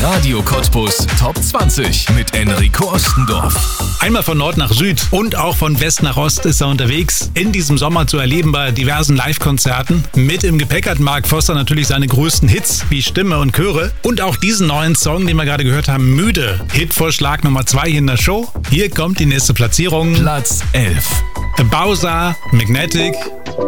Radio Cottbus Top 20 mit Enrico Ostendorf. Einmal von Nord nach Süd und auch von West nach Ost ist er unterwegs. In diesem Sommer zu erleben bei diversen Live-Konzerten. Mit im Gepäck hat Mark Foster natürlich seine größten Hits wie Stimme und Chöre. Und auch diesen neuen Song, den wir gerade gehört haben, Müde. Hitvorschlag Nummer 2 hier in der Show. Hier kommt die nächste Platzierung. Platz 11. Bowser, Magnetic.